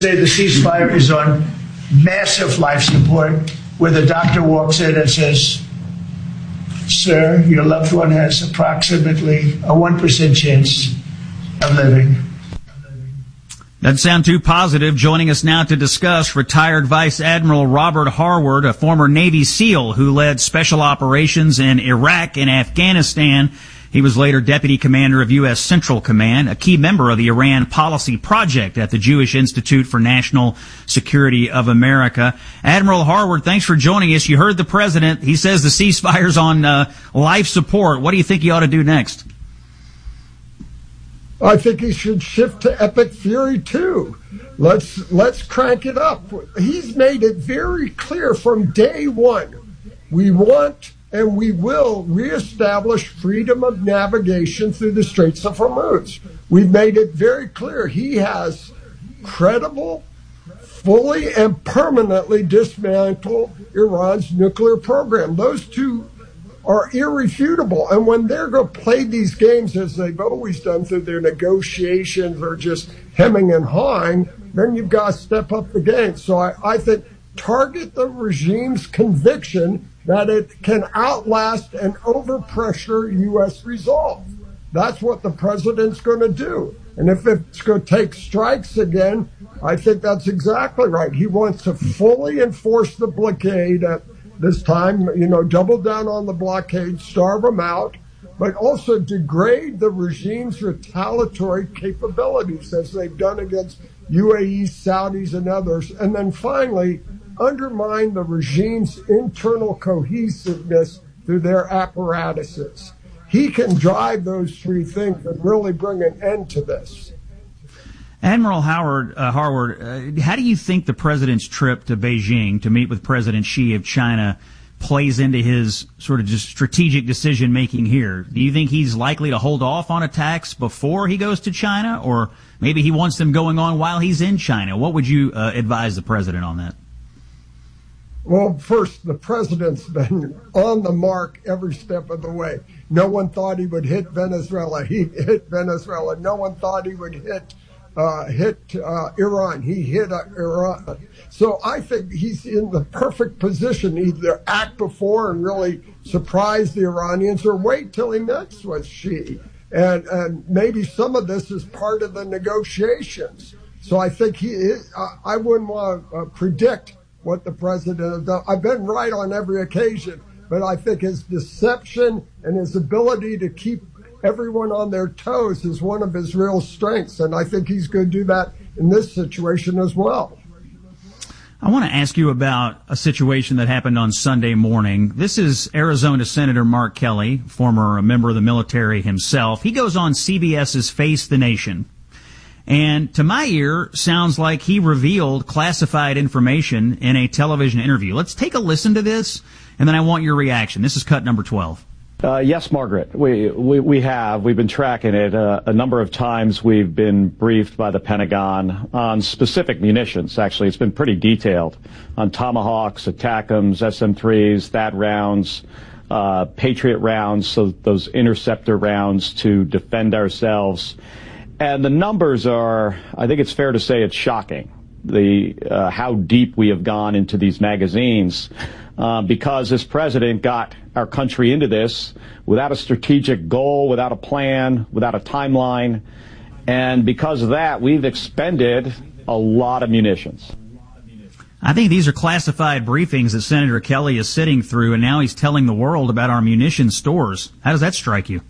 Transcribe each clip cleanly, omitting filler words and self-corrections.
Say the ceasefire is on massive life support, where the doctor walks in and says, "Sir, your loved one has approximately a 1% chance of living." Doesn't sound too positive. Joining us now to discuss, retired Vice Admiral Robert Harward, a former Navy SEAL who led special operations in Iraq and Afghanistan. He was later Deputy Commander of U.S. Central Command, a key member of the Iran Policy Project at the Jewish Institute for National Security of America. Admiral Harward, thanks for joining us. You heard the President. He says the ceasefire's on life support. What do you think he ought to do next? I think he should shift to Epic Fury 2. Let's crank it up. He's made it very clear from day one. We want and we will reestablish freedom of navigation through the Straits of Hormuz. We've made it very clear he has credible, fully and permanently dismantle Iran's nuclear program. Those two are irrefutable. And when they're going to play these games as they've always done through their negotiations or just hemming and hawing, then you've got to step up the game. So I think target the regime's conviction that it can outlast and overpressure U.S. resolve. That's what the president's going to do. And if it's going to take strikes again, I think that's exactly right. He wants to fully enforce the blockade at this time, double down on the blockade, starve them out, but also degrade the regime's retaliatory capabilities as they've done against UAE, Saudis, and others. And then finally, undermine the regime's internal cohesiveness through their apparatuses. He can drive those three things and really bring an end to this. Admiral Harward, how do you think the president's trip to Beijing to meet with President Xi of China plays into his sort of just strategic decision-making here? Do you think he's likely to hold off on attacks before he goes to China, or maybe he wants them going on while he's in China? What would you advise the president on that? Well, first, the president's been on the mark every step of the way. No one thought he would hit Venezuela. He hit Venezuela. No one thought he would hit Iran. He hit Iran. So I think he's in the perfect position to either act before and really surprise the Iranians, or wait till he meets with Xi. And maybe some of this is part of the negotiations. So I think he is, I wouldn't want to predict what the president has done. I've been right on every occasion, but I think his deception and his ability to keep everyone on their toes is one of his real strengths, and I think he's going to do that in this situation as well. I want to ask you about a situation that happened on Sunday morning. This is Arizona Senator Mark Kelly, former member of the military himself. He goes on CBS's Face the Nation, and to my ear, sounds like he revealed classified information in a television interview. Let's take a listen to this, and then I want your reaction. This is cut number 12. Yes, Margaret, we have. We've been tracking it. A number of times we've been briefed by the Pentagon on specific munitions. Actually, it's been pretty detailed on Tomahawks, ATACMS, SM-3s, THAAD rounds, Patriot rounds, so those interceptor rounds to defend ourselves. And the numbers are, I think it's fair to say it's shocking, how deep we have gone into these magazines. Because this president got our country into this without a strategic goal, without a plan, without a timeline. And because of that, we've expended a lot of munitions. I think these are classified briefings that Senator Kelly is sitting through, and now he's telling the world about our munition stores. How does that strike you?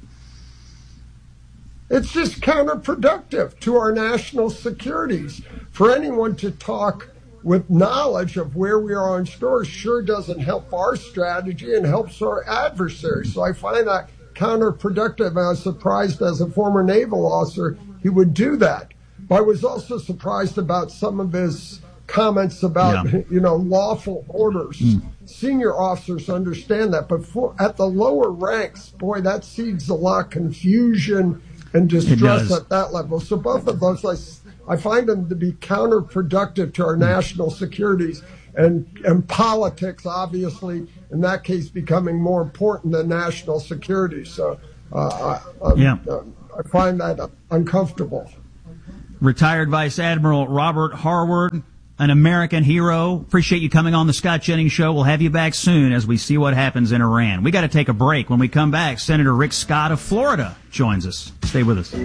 It's just counterproductive to our national securities. For anyone to talk with knowledge of where we are on stores sure doesn't help our strategy and helps our adversaries. So I find that counterproductive. I was surprised as a former naval officer he would do that. But I was also surprised about some of his comments about, lawful orders. Senior officers understand that, but at the lower ranks, boy, that seeds a lot of confusion and distress at that level. So both of those, I find them to be counterproductive to our national securities and politics, obviously, in that case, becoming more important than national security. So I find that uncomfortable. Retired Vice Admiral Robert Harward, an American hero. Appreciate you coming on the Scott Jennings Show. We'll have you back soon as we see what happens in Iran. We got to take a break. When we come back, Senator Rick Scott of Florida joins us. Stay with us.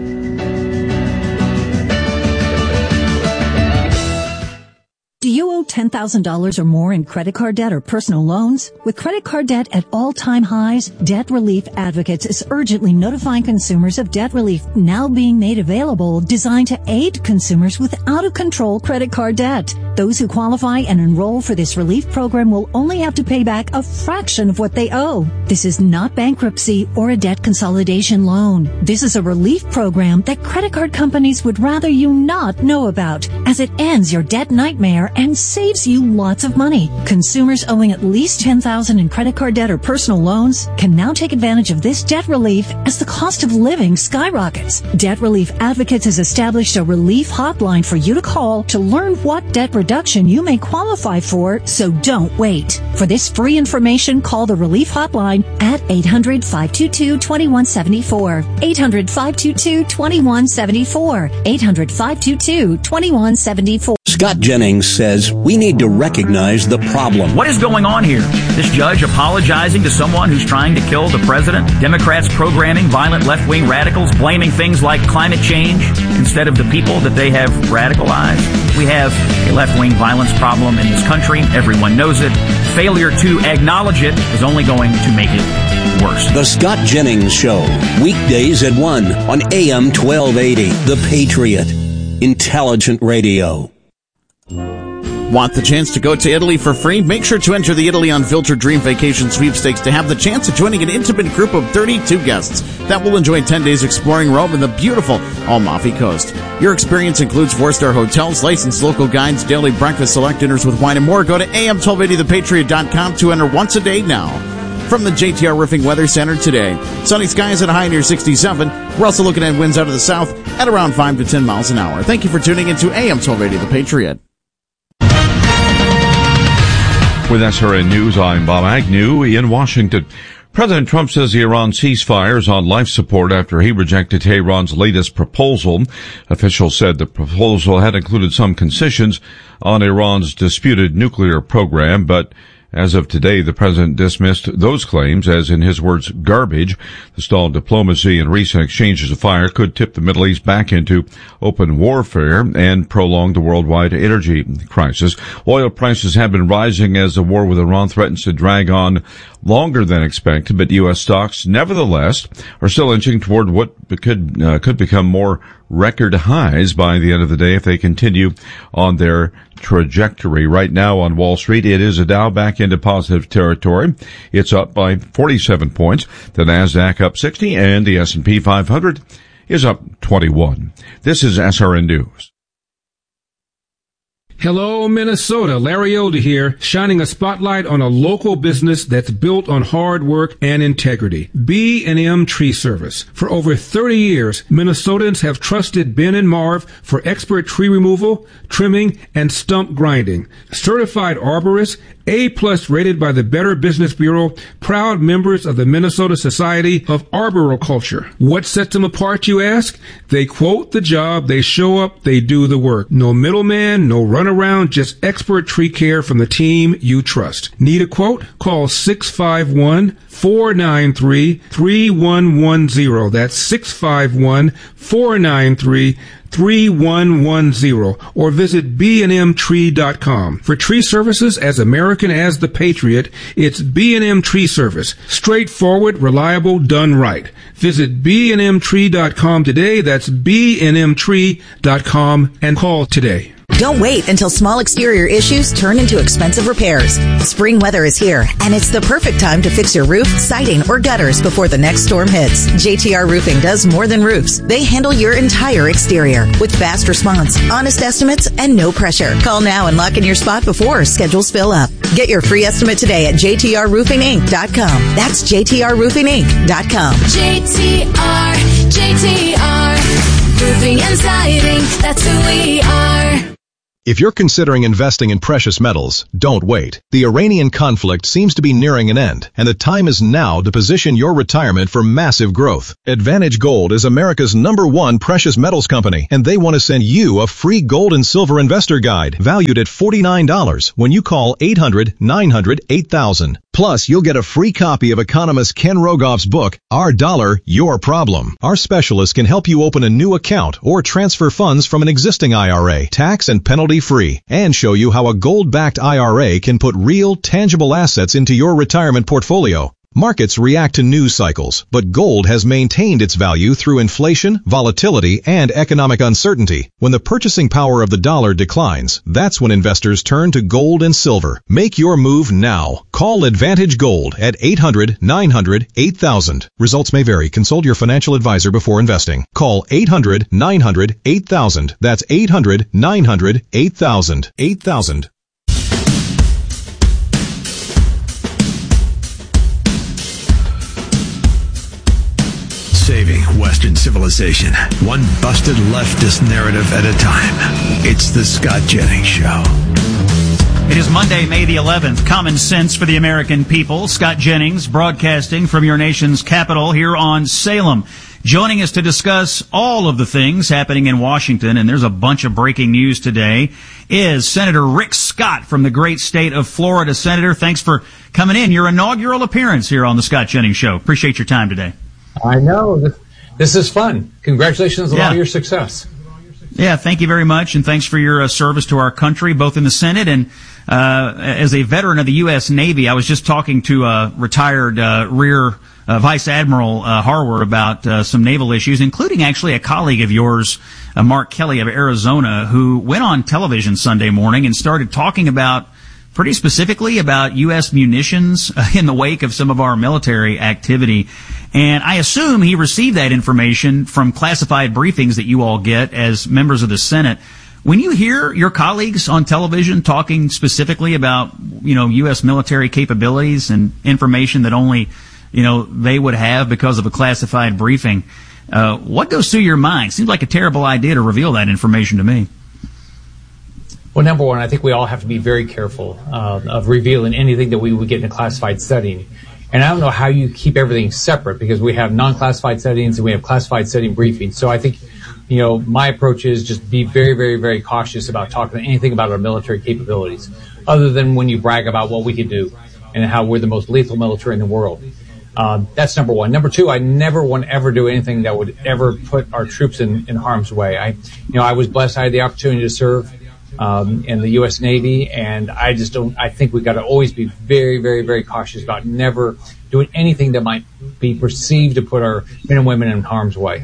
Do you owe $10,000 or more in credit card debt or personal loans? With credit card debt at all-time highs, Debt Relief Advocates is urgently notifying consumers of debt relief now being made available, designed to aid consumers with out-of-control credit card debt. Those who qualify and enroll for this relief program will only have to pay back a fraction of what they owe. This is not bankruptcy or a debt consolidation loan. This is a relief program that credit card companies would rather you not know about, as it ends your debt nightmare and saves you lots of money. Consumers owing at least $10,000 in credit card debt or personal loans can now take advantage of this debt relief as the cost of living skyrockets. Debt Relief Advocates has established a relief hotline for you to call to learn what debt reduction you may qualify for, so don't wait. For this free information, call the relief hotline at 800-522-2174. 800-522-2174. 800-522-2174. Scott Jennings says we need to recognize the problem. What is going on here? This judge apologizing to someone who's trying to kill the president? Democrats programming violent left-wing radicals, blaming things like climate change instead of the people that they have radicalized? We have a left-wing violence problem in this country. Everyone knows it. Failure to acknowledge it is only going to make it worse. The Scott Jennings Show, weekdays at 1 on AM 1280. The Patriot. Intelligent Radio. Want the chance to go to Italy for free? Make sure to enter the Italy Unfiltered Dream Vacation Sweepstakes to have the chance of joining an intimate group of 32 guests that will enjoy 10 days exploring Rome and the beautiful Amalfi Coast. Your experience includes 4-star hotels, licensed local guides, daily breakfast, select dinners with wine, and more. Go to am1280thepatriot.com to enter once a day now. From the JTR Roofing Weather Center today, sunny skies at a high near 67. We're also looking at winds out of the south at around 5 to 10 miles an hour. Thank you for tuning into AM 1280 The Patriot. With SRN News, I'm Bob Agnew in Washington. President Trump says the Iran ceasefire is on life support after he rejected Tehran's latest proposal. Officials said the proposal had included some concessions on Iran's disputed nuclear program, but as of today, the president dismissed those claims as, in his words, garbage. The stalled diplomacy and recent exchanges of fire could tip the Middle East back into open warfare and prolong the worldwide energy crisis. Oil prices have been rising as the war with Iran threatens to drag on longer than expected, but U.S. stocks, nevertheless, are still inching toward what could become more record highs by the end of the day if they continue on their trajectory. Right now on Wall Street, it is a Dow back into positive territory. It's up by 47 points. The Nasdaq up 60 and the S&P 500 is up 21. This is SRN News. Hello, Minnesota. Larry Elder here, shining a spotlight on a local business that's built on hard work and integrity. B&M Tree Service. For over 30 years, Minnesotans have trusted Ben and Marv for expert tree removal, trimming, and stump grinding. Certified arborists, A+ rated by the Better Business Bureau, proud members of the Minnesota Society of Arboriculture. What sets them apart, you ask? They quote the job, they show up, they do the work. No middleman, no runaround, just expert tree care from the team you trust. Need a quote? Call 651-493-3110. That's 651-493-3110, or visit bnmtree.com. For tree services as American as the Patriot, it's B&M Tree Service. Straightforward, reliable, done right. Visit bnmtree.com today. That's bnmtree.com, and call today. Don't wait until small exterior issues turn into expensive repairs. Spring weather is here, and it's the perfect time to fix your roof, siding, or gutters before the next storm hits. JTR Roofing does more than roofs. They handle your entire exterior with fast response, honest estimates, and no pressure. Call now and lock in your spot before schedules fill up. Get your free estimate today at jtrroofinginc.com. That's jtrroofinginc.com. JTR, Roofing and Siding, that's who we are. If you're considering investing in precious metals, don't wait. The Iranian conflict seems to be nearing an end, and the time is now to position your retirement for massive growth. Advantage Gold is America's #1 precious metals company, and they want to send you a free gold and silver investor guide valued at $49 when you call 800-900-8000. Plus, you'll get a free copy of economist Ken Rogoff's book, Our Dollar, Your Problem. Our specialists can help you open a new account or transfer funds from an existing IRA, tax and penalty free, and show you how a gold-backed IRA can put real, tangible assets into your retirement portfolio. Markets react to news cycles, but gold has maintained its value through inflation, volatility, and economic uncertainty. When the purchasing power of the dollar declines, that's when investors turn to gold and silver. Make your move now. Call Advantage Gold at 800-900-8000. Results may vary. Consult your financial advisor before investing. Call 800-900-8000. That's 800-900-8000. 8000. Saving Western civilization, one busted leftist narrative at a time. It's the Scott Jennings Show. It is Monday, May the 11th. Common sense for the American people. Scott Jennings broadcasting from your nation's capital here on Salem. Joining us to discuss all of the things happening in Washington, and there's a bunch of breaking news today, is Senator Rick Scott from the great state of Florida. Senator, thanks for coming in. Your inaugural appearance here on the Scott Jennings Show. Appreciate your time today. I know. This is fun. Congratulations on all your success. Yeah, thank you very much, and thanks for your service to our country, both in the Senate and as a veteran of the U.S. Navy. I was just talking to retired Rear Vice Admiral Harward about some naval issues, including actually a colleague of yours, Mark Kelly of Arizona, who went on television Sunday morning and started talking about pretty specifically about U.S. munitions in the wake of some of our military activity. And I assume he received that information from classified briefings that you all get as members of the Senate. When you hear your colleagues on television talking specifically about, U.S. military capabilities and information that only, they would have because of a classified briefing, what goes through your mind? Seems like a terrible idea to reveal that information to me. Well, number one, I think we all have to be very careful of revealing anything that we would get in a classified setting. And I don't know how you keep everything separate, because we have non-classified settings and we have classified setting briefings. So I think, my approach is just be very, very, very cautious about talking anything about our military capabilities, other than when you brag about what we can do and how we're the most lethal military in the world. That's number one. Number two, I never want to ever do anything that would ever put our troops in harm's way. I was blessed. I had the opportunity to serve in the U.S. Navy, and I think we've got to always be very, very, very cautious about never doing anything that might be perceived to put our men and women in harm's way.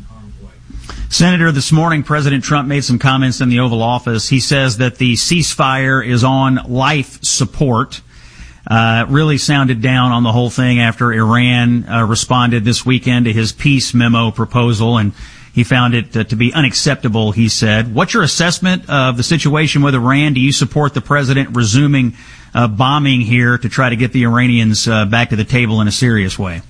Senator, this morning President Trump made some comments in the Oval Office. He says that the ceasefire is on life support. Really sounded down on the whole thing after Iran responded this weekend to his peace memo proposal, and he found it to be unacceptable, he said. What's your assessment of the situation with Iran? Do you support the president resuming bombing here to try to get the Iranians back to the table in a serious way?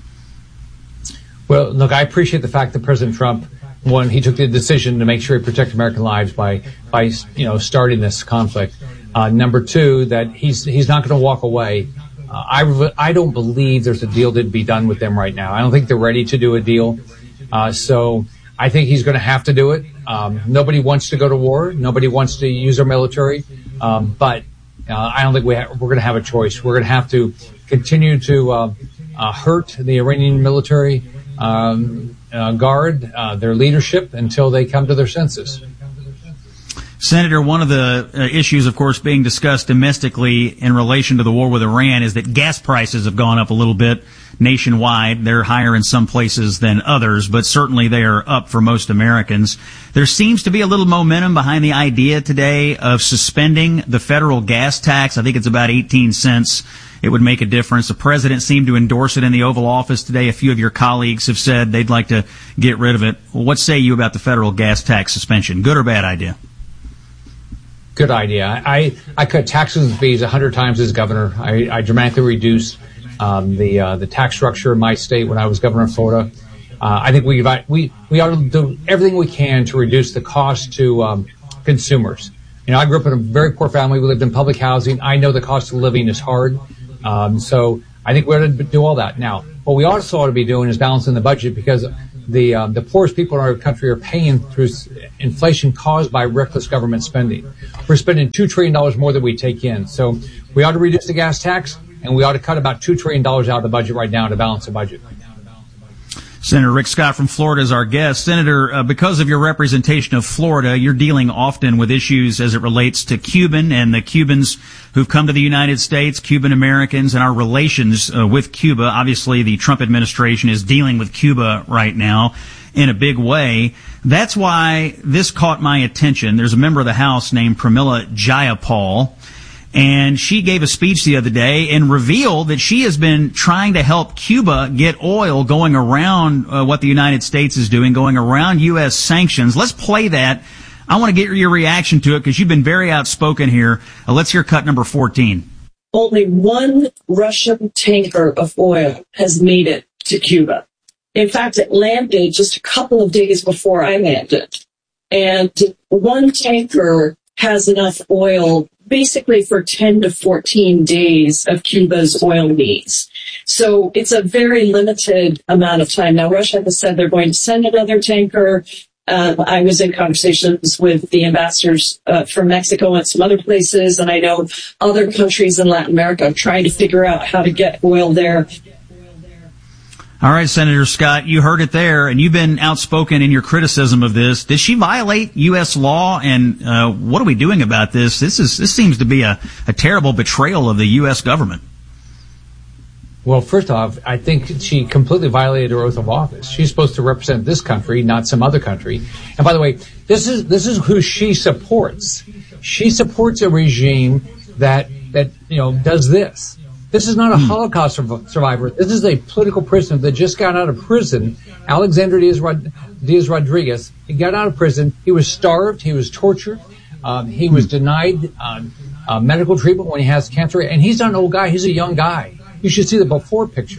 Well, look, I appreciate the fact that President Trump, one, he took the decision to make sure he protected American lives by starting this conflict. Number two, that he's not going to walk away. I don't believe there's a deal to be done with them right now. I don't think they're ready to do a deal. So I think he's going to have to do it. Nobody wants to go to war. Nobody wants to use our military. But I don't think we're going to have a choice. We're going to have to continue to hurt the Iranian military guard, their leadership, until they come to their senses. Senator, one of the issues, of course, being discussed domestically in relation to the war with Iran is that gas prices have gone up a little bit nationwide. They're higher in some places than others, but certainly they are up for most Americans. There seems to be a little momentum behind the idea today of suspending the federal gas tax. I think it's about 18 cents. It would make a difference. The president seemed to endorse it in the Oval Office today. A few of your colleagues have said they'd like to get rid of it. Well, what say you about the federal gas tax suspension? Good or bad idea? Good idea. I cut taxes and fees 100 times as governor. I dramatically reduced the tax structure in my state when I was governor of Florida. I think we ought to do everything we can to reduce the cost to consumers. I grew up in a very poor family. We lived in public housing. I know the cost of living is hard. So I think we ought to do all that. Now, what we also ought to be doing is balancing the budget, because the poorest people in our country are paying through inflation caused by reckless government spending. We're spending $2 trillion more than we take in. So we ought to reduce the gas tax, and we ought to cut about $2 trillion out of the budget right now to balance the budget. Senator Rick Scott from Florida is our guest. Senator, because of your representation of Florida, you're dealing often with issues as it relates to Cuban and the Cubans who've come to the United States, Cuban Americans, and our relations with Cuba. Obviously, the Trump administration is dealing with Cuba right now in a big way. That's why this caught my attention. There's a member of the House named Pramila Jayapal, and she gave a speech the other day and revealed that she has been trying to help Cuba get oil going around what the United States is doing, going around U.S. sanctions. Let's play that. I want to get your reaction to it because you've been very outspoken here. Let's hear cut number 14. Only one Russian tanker of oil has made it to Cuba. In fact, it landed just a couple of days before I landed. And one tanker has enough oil basically for 10 to 14 days of Cuba's oil needs. So it's a very limited amount of time. Now, Russia has said they're going to send another tanker. I was in conversations with the ambassadors from Mexico and some other places, and I know other countries in Latin America are trying to figure out how to get oil there. All right, Senator Scott, you heard it there, and you've been outspoken in your criticism of this. Did she violate U.S. law, and what are we doing about this? This seems to be a terrible betrayal of the U.S. government. Well, first off, I think she completely violated her oath of office. She's supposed to represent this country, not some other country. And by the way, this is who she supports. She supports a regime that does this. This is not a Holocaust survivor. This is a political prisoner that just got out of prison. Alexander Diaz Rodriguez. He got out of prison. He was starved. He was tortured. He was denied medical treatment when he has cancer. And he's not an old guy. He's a young guy. You should see the before picture.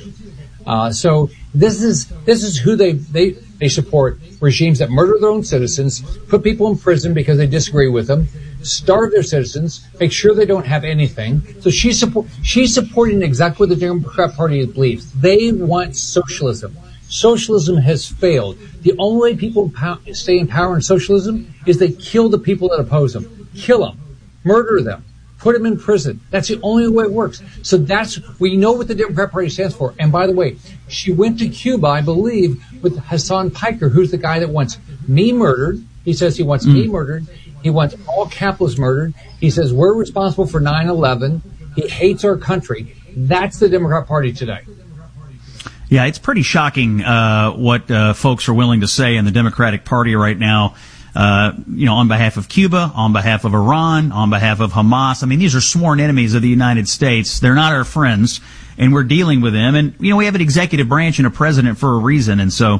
So this is who they support. Regimes that murder their own citizens, put people in prison because they disagree with them, starve their citizens, make sure they don't have anything. So she's supporting exactly what the Democrat Party believes. They want socialism. Socialism has failed. The only way people stay in power in socialism is they kill the people that oppose them. Kill them. Murder them. Put them in prison. That's the only way it works. So we know what the Democrat Party stands for. And by the way, she went to Cuba, I believe, with Hassan Piker, who's the guy that wants me murdered. He says he wants me murdered. He wants all capitalists murdered. He says we're responsible for 9/11. He hates our country. That's the Democrat Party today. Yeah, it's pretty shocking what folks are willing to say in the Democratic Party right now. On behalf of Cuba, on behalf of Iran, on behalf of Hamas. I mean, these are sworn enemies of the United States. They're not our friends, and we're dealing with them. And, we have an executive branch and a president for a reason, and so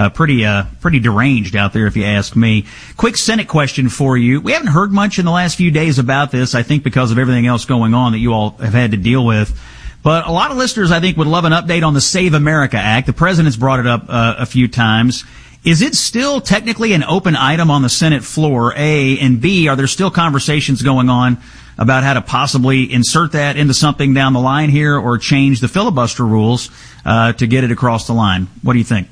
pretty deranged out there, if you ask me. Quick Senate question for you. We haven't heard much in the last few days about this, I think because of everything else going on that you all have had to deal with. But a lot of listeners, I think, would love an update on the Save America Act. The president's brought it up a few times. Is it still technically an open item on the Senate floor, A? And B, are there still conversations going on about how to possibly insert that into something down the line here or change the filibuster rules to get it across the line? What do you think?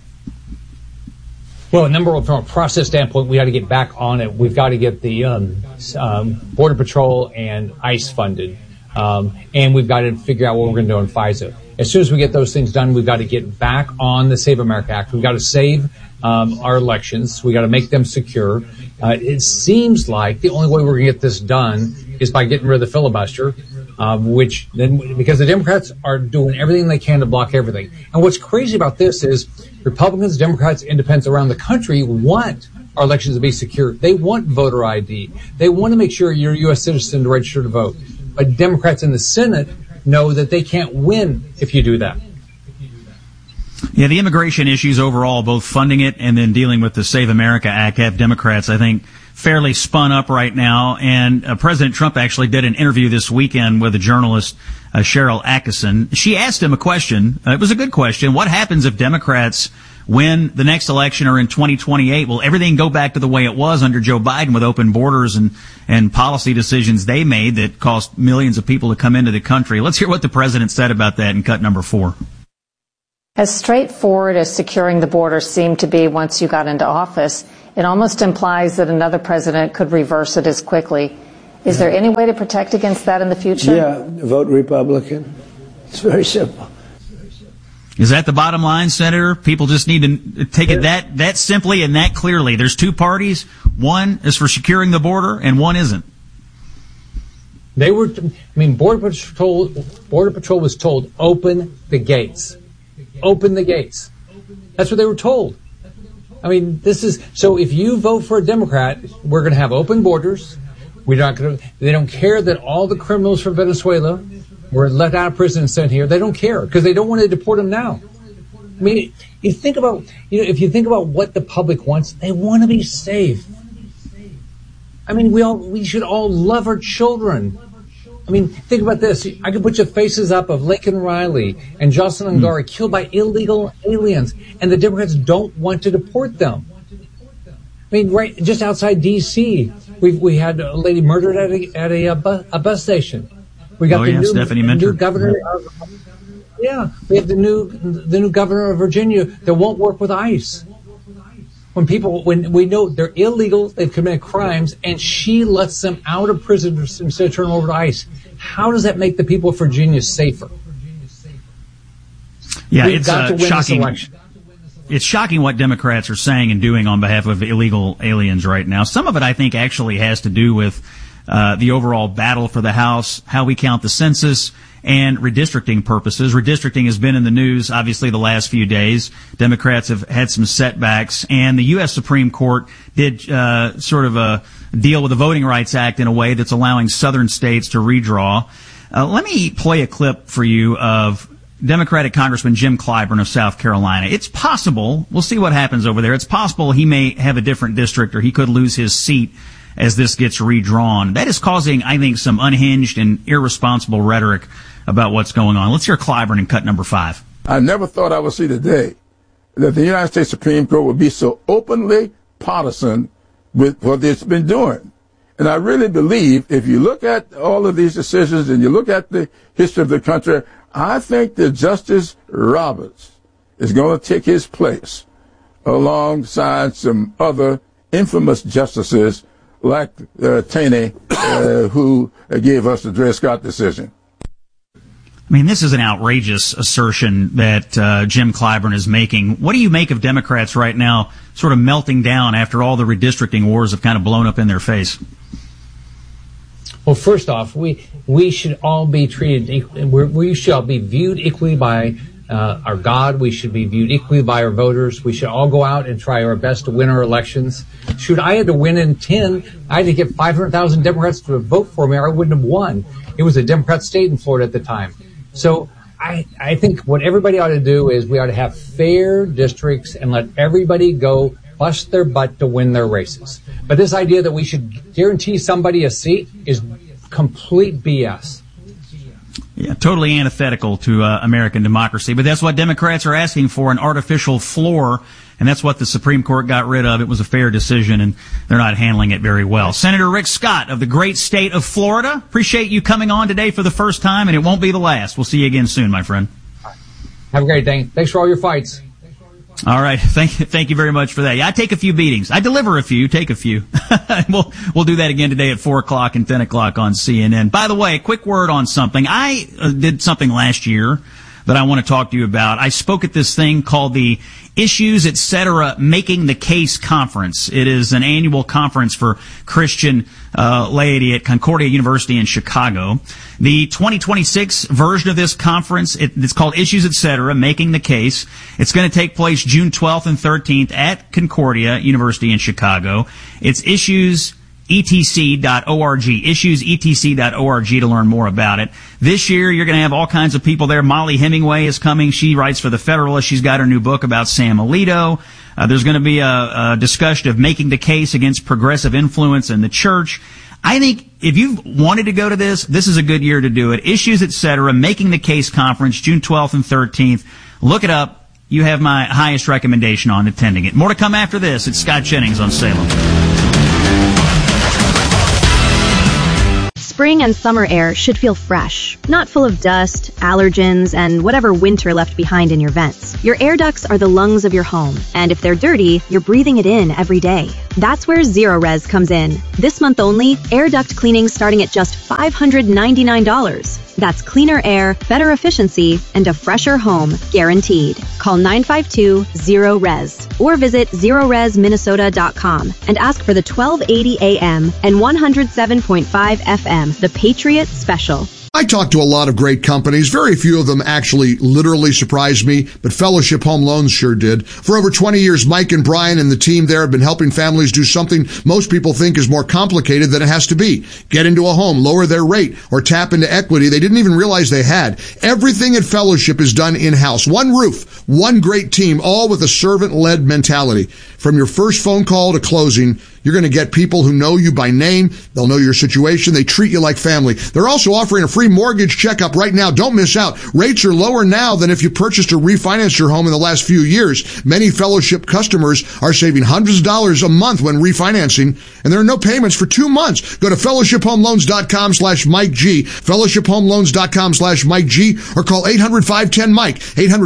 Well, number one, from a process standpoint, we got to get back on it. We've got to get the Border Patrol and ICE funded. And we've got to figure out what we're going to do on FISA. As soon as we get those things done, we've got to get back on the Save America Act. We've got to save our elections. We got to make them secure. It seems like the only way we're going to get this done is by getting rid of the filibuster, because the Democrats are doing everything they can to block everything. And what's crazy about this is Republicans, Democrats, independents around the country want our elections to be secure. They want voter ID. They want to make sure you're a U.S. citizen to register to vote. But Democrats in the Senate know that they can't win if you do that. Yeah, the immigration issues overall, both funding it and then dealing with the Save America Act, have Democrats, I think, fairly spun up right now. And President Trump actually did an interview this weekend with a journalist, Sharyl Attkisson. She asked him a question. It was a good question. What happens if Democrats win the next election or in 2028, will everything go back to the way it was under Joe Biden with open borders and policy decisions they made that cost millions of people to come into the country? Let's hear what the president said about that in cut number 4. As straightforward as securing the border seemed to be once you got into office, it almost implies that another president could reverse it as quickly. Is there any way to protect against that in the future? Yeah, vote Republican. It's very simple. Is that the bottom line, Senator? People just need to take it that simply and that clearly. There's two parties. One is for securing the border, and one isn't. Border Patrol was told, open the gates. Open the gates. That's what they were told. So if you vote for a Democrat, we're going to have open borders. They don't care that all the criminals from Venezuela were let out of prison and sent here. They don't care because they don't want to deport them now. If you think about what the public wants, they want to be safe. We should all love our children. Think about this. I could put your faces up of Lincoln Riley and Jocelyn Ngari killed by illegal aliens, and the Democrats don't want to deport them. Right just outside D.C., we had a lady murdered at a bus station. We got new governor. We have the new governor of Virginia that won't work with ICE. When we know they're illegal, they've committed crimes, and she lets them out of prison instead of turning over to ICE. How does that make the people of Virginia safer? Yeah, it's shocking. It's shocking what Democrats are saying and doing on behalf of illegal aliens right now. Some of it, I think, actually has to do with the overall battle for the House, how we count the census, and redistricting purposes. Redistricting has been in the news, obviously, the last few days. Democrats have had some setbacks, and the U.S. Supreme Court did sort of deal with the Voting Rights Act in a way that's allowing southern states to redraw. Let me play a clip for you of Democratic Congressman Jim Clyburn of South Carolina. It's possible, we'll see what happens over there, it's possible he may have a different district or he could lose his seat as this gets redrawn. That is causing, I think, some unhinged and irresponsible rhetoric about what's going on. Let's hear Clyburn in cut number 5. I never thought I would see the day that the United States Supreme Court would be so openly partisan with what it's been doing. And I really believe if you look at all of these decisions and you look at the history of the country, I think that Justice Roberts is going to take his place alongside some other infamous justices like Taney, who gave us the Dred Scott decision. This is an outrageous assertion that Jim Clyburn is making. What do you make of Democrats right now sort of melting down after all the redistricting wars have kind of blown up in their face? Well, first off, we should all be treated equally. We should all be viewed equally by our God. We should be viewed equally by our voters. We should all go out and try our best to win our elections. Shoot, I had to win in 10. I had to get 500,000 Democrats to vote for me or I wouldn't have won. It was a Democrat state in Florida at the time. So I think what everybody ought to do is we ought to have fair districts and let everybody go bust their butt to win their races. But this idea that we should guarantee somebody a seat is complete BS. Yeah, totally antithetical to American democracy. But that's what Democrats are asking for, an artificial floor, and that's what the Supreme Court got rid of. It was a fair decision, and they're not handling it very well. Senator Rick Scott of the great state of Florida, appreciate you coming on today for the first time, and it won't be the last. We'll see you again soon, my friend. Have a great day. Thanks for all your fights. All right. Thank you very much for that. Yeah, I take a few beatings. I deliver a few, take a few. We'll do that again today at 4 o'clock and 10 o'clock on CNN. By the way, a quick word on something. I did something last year that I want to talk to you about. I spoke at this thing called the Issues, Etc. Making the Case Conference. It is an annual conference for Christian laity at Concordia University in Chicago. The 2026 version of this conference, it's called Issues, Etc. Making the Case. It's going to take place June 12th and 13th at Concordia University in Chicago. It's issuesetc.org, issuesetc.org to learn more about it. This year, you're going to have all kinds of people there. Molly Hemingway is coming. She writes for The Federalist. She's got her new book about Sam Alito. There's going to be a discussion of making the case against progressive influence in the church. I think if you've wanted to go to this is a good year to do it. Issues, Etc., Making the Case Conference, June 12th and 13th. Look it up. you have my highest recommendation on attending it. More to come after this. It's Scott Jennings on Salem. Spring and summer air should feel fresh, not full of dust, allergens, and whatever winter left behind in your vents. Your air ducts are the lungs of your home, and if they're dirty, you're breathing it in every day. That's where Zerorez comes in. This month only, air duct cleaning starting at just $599. That's cleaner air, better efficiency, and a fresher home, guaranteed. Call 952-ZERO-RES or visit ZeroResMinnesota.com and ask for the 1280 AM and 107.5 FM, The Patriot Special. I talked to a lot of great companies. Very few of them actually literally surprised me, but Fellowship Home Loans sure did. For over 20 years, Mike and Brian and the team there have been helping families do something most people think is more complicated than it has to be. Get into a home, lower their rate, or tap into equity they didn't even realize they had. Everything at Fellowship is done in-house. One roof, one great team, all with a servant-led mentality. From your first phone call to closing, you're going to get people who know you by name. They'll know your situation. They treat you like family. They're also offering a free mortgage checkup right now. Don't miss out. Rates are lower now than if you purchased or refinanced your home in the last few years. Many Fellowship customers are saving hundreds of dollars a month when refinancing, and there are no payments for 2 months. Go to fellowshiphomeloans.com/Mike G, fellowshiphomeloans.com/Mike G, or call 800-510-MIKE,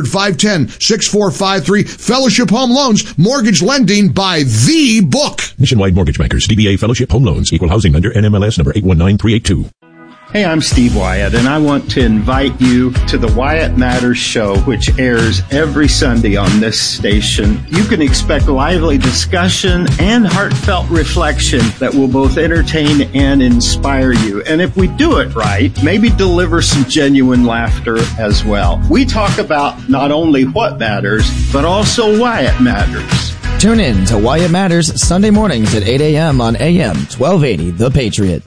800-510-6453. Fellowship Home Loans, mortgage lending by the book. Nationwide Mortgage Bankers, DBA Fellowship Home Loans, Equal Housing Lender, NMLS number 819382. Hey, I'm Steve Wyatt, and I want to invite you to the Wyatt Matters Show, which airs every Sunday on this station. You can expect lively discussion and heartfelt reflection that will both entertain and inspire you. And if we do it right, maybe deliver some genuine laughter as well. We talk about not only what matters, but also why it matters. Tune in to Why It Matters Sunday mornings at 8 a.m. on AM 1280, The Patriot.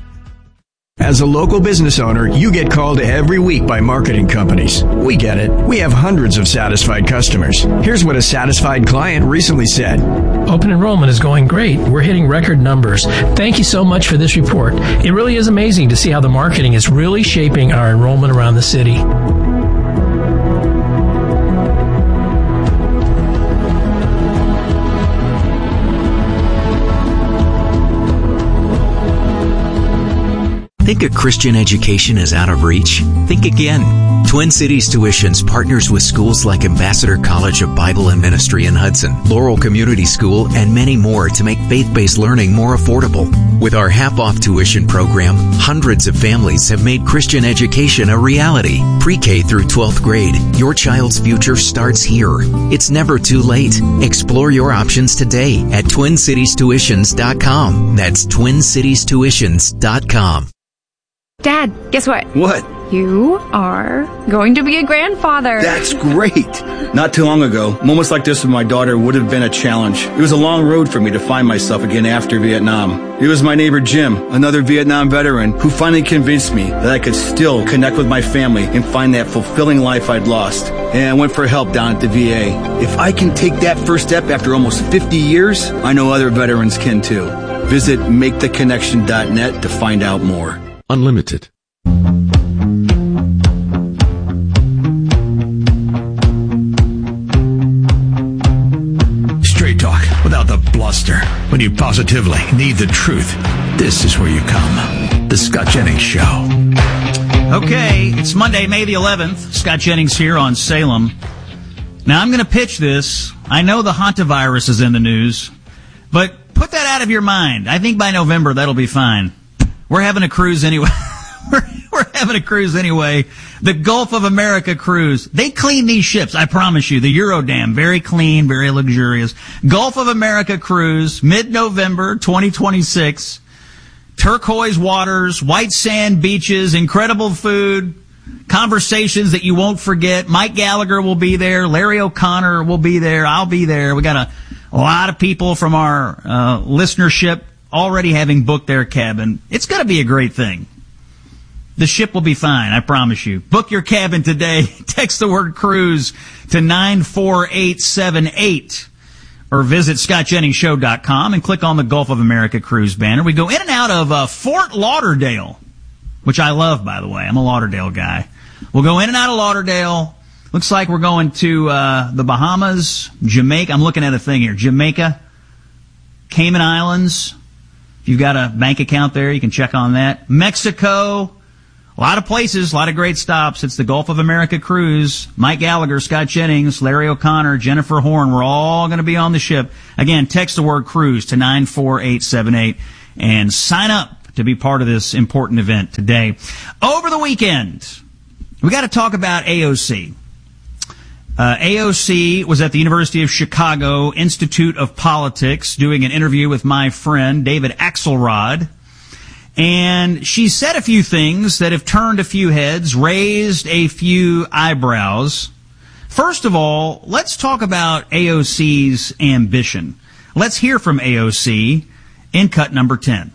As a local business owner, you get called every week by marketing companies. We get it. We have hundreds of satisfied customers. Here's what a satisfied client recently said. Open enrollment is going great. We're hitting record numbers. Thank you so much for this report. It really is amazing to see how the marketing is really shaping our enrollment around the city. Think a Christian education is out of reach? Think again. Twin Cities Tuitions partners with schools like Ambassador College of Bible and Ministry in Hudson, Laurel Community School, and many more to make faith-based learning more affordable. With our half-off tuition program, hundreds of families have made Christian education a reality. Pre-K through 12th grade, your child's future starts here. It's never too late. Explore your options today at TwinCitiesTuitions.com. That's TwinCitiesTuitions.com. Dad, guess what? What? You are going to be a grandfather. That's great. Not too long ago, moments like this with my daughter would have been a challenge. It was a long road for me to find myself again after Vietnam. It was my neighbor Jim, another Vietnam veteran, who finally convinced me that I could still connect with my family and find that fulfilling life I'd lost. And I went for help down at the VA. If I can take that first step after almost 50 years, I know other veterans can too. Visit MakeTheConnection.net to find out more. Unlimited. Straight talk without the bluster. When you positively need the truth, this is where you come. The Scott Jennings Show. Okay, it's Monday, May the 11th. Scott Jennings here on Salem. Now, I'm going to pitch this. I know the hantavirus is in the news, but put that out of your mind. I think by November, that'll be fine. We're having a cruise anyway. We're having a cruise anyway. The Gulf of America cruise. They clean these ships, I promise you. The Eurodam, very clean, very luxurious. Gulf of America cruise, mid-November 2026. Turquoise waters, white sand beaches, incredible food, conversations that you won't forget. Mike Gallagher will be there. Larry O'Connor will be there. I'll be there. We got a lot of people from our listenership already having booked their cabin. It's going to be a great thing. The ship will be fine, I promise you. Book your cabin today. Text the word cruise to 94878 or visit scottjenningsshow.com and click on the Gulf of America cruise banner. We go in and out of Fort Lauderdale, which I love, by the way. I'm a Lauderdale guy. We'll go in and out of Lauderdale. Looks like we're going to the Bahamas, Jamaica. I'm looking at a thing here. Jamaica, Cayman Islands. If you've got a bank account there, you can check on that. Mexico. A lot of places, a lot of great stops. It's the Gulf of America cruise. Mike Gallagher, Scott Jennings, Larry O'Connor, Jennifer Horn. We're all going to be on the ship. Again, text the word cruise to 94878 and sign up to be part of this important event today. Over the weekend, we got to talk about AOC. AOC was at the University of Chicago Institute of Politics doing an interview with my friend David Axelrod. And she said a few things that have turned a few heads, raised a few eyebrows. First of all, let's talk about AOC's ambition. Let's hear from AOC in cut number 10.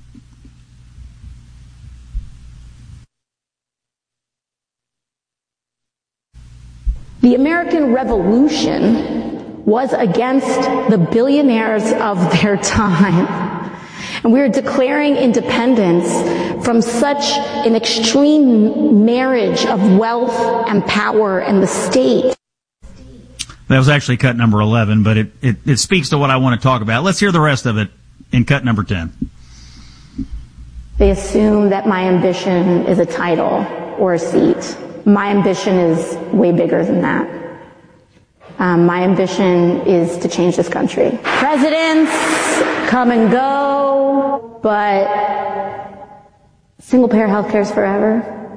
The American Revolution was against the billionaires of their time. And we are declaring independence from such an extreme marriage of wealth and power and the state. That was actually cut number 11, but it speaks to what I want to talk about. Let's hear the rest of it in cut number 10. They assume that my ambition is a title or a seat. My ambition is way bigger than that. My ambition is to change this country. Presidents come and go, but single payer health care is forever.